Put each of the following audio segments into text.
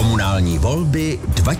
Komunální volby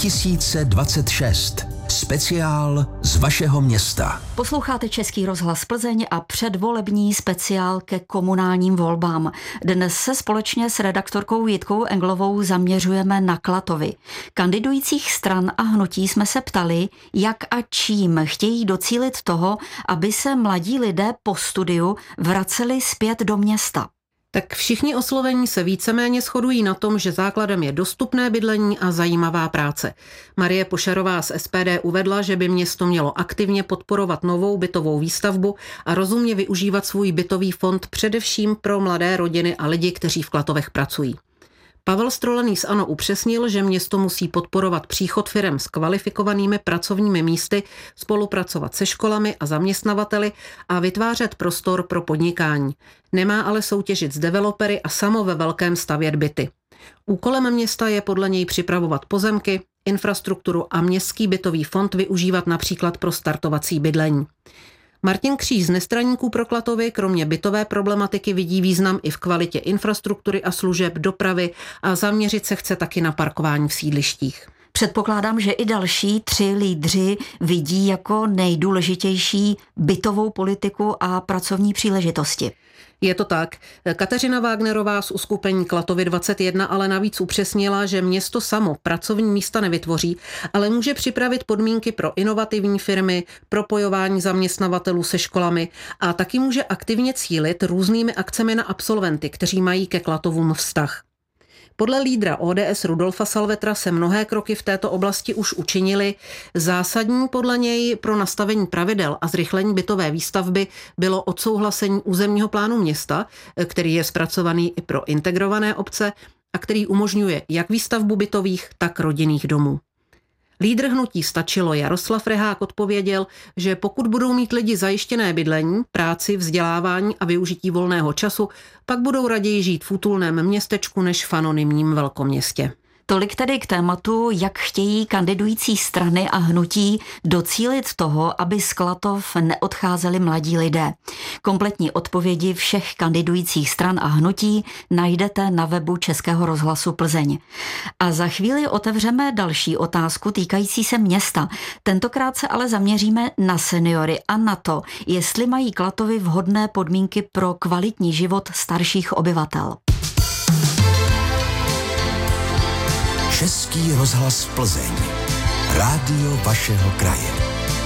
2026. Speciál z vašeho města. Posloucháte Český rozhlas Plzeň a předvolební speciál ke komunálním volbám. Dnes se společně s redaktorkou Jitkou Englovou zaměřujeme na Klatovy. Kandidujících stran a hnutí jsme se ptali, jak a čím chtějí docílit toho, aby se mladí lidé po studiu vraceli zpět do města. Tak všichni oslovení se víceméně shodují na tom, že základem je dostupné bydlení a zajímavá práce. Marie Pošarová z SPD uvedla, že by město mělo aktivně podporovat novou bytovou výstavbu a rozumně využívat svůj bytový fond především pro mladé rodiny a lidi, kteří v Klatovech pracují. Pavel Strolený z ANO upřesnil, že město musí podporovat příchod firem s kvalifikovanými pracovními místy, spolupracovat se školami a zaměstnavateli a vytvářet prostor pro podnikání. Nemá ale soutěžit s developery a samo ve velkém stavět byty. Úkolem města je podle něj připravovat pozemky, infrastrukturu a městský bytový fond využívat například pro startovací bydlení. Martin Kříž z Nestraníků pro Klatovy kromě bytové problematiky vidí význam i v kvalitě infrastruktury a služeb, dopravy a zaměřit se chce taky na parkování v sídlištích. Předpokládám, že i další 3 lídři vidí jako nejdůležitější bytovou politiku a pracovní příležitosti. Je to tak. Kateřina Wagnerová z uskupení Klatovy 21 ale navíc upřesnila, že město samo pracovní místa nevytvoří, ale může připravit podmínky pro inovativní firmy, propojování zaměstnavatelů se školami a taky může aktivně cílit různými akcemi na absolventy, kteří mají ke Klatovům vztah. Podle lídra ODS Rudolfa Salvetra se mnohé kroky v této oblasti už učinily. Zásadní podle něj pro nastavení pravidel a zrychlení bytové výstavby bylo odsouhlasení územního plánu města, který je zpracovaný i pro integrované obce a který umožňuje jak výstavbu bytových, tak rodinných domů. Lídr hnutí Stačilo Jaroslav Rehák odpověděl, že pokud budou mít lidi zajištěné bydlení, práci, vzdělávání a využití volného času, pak budou raději žít v útulném městečku než v anonymním velkoměstě. Tolik tedy k tématu, jak chtějí kandidující strany a hnutí docílit toho, aby z Klatov neodcházeli mladí lidé. Kompletní odpovědi všech kandidujících stran a hnutí najdete na webu Českého rozhlasu Plzeň. A za chvíli otevřeme další otázku týkající se města. Tentokrát se ale zaměříme na seniory a na to, jestli mají Klatovy vhodné podmínky pro kvalitní život starších obyvatel. Český rozhlas Plzeň. Rádio vašeho kraje.